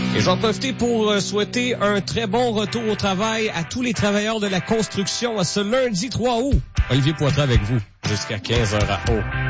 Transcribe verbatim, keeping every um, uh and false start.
Et j'en profite pour souhaiter un très bon retour au travail à tous les travailleurs de la construction à ce lundi trois août. Olivier Poitras avec vous jusqu'à quinze heures à Haut.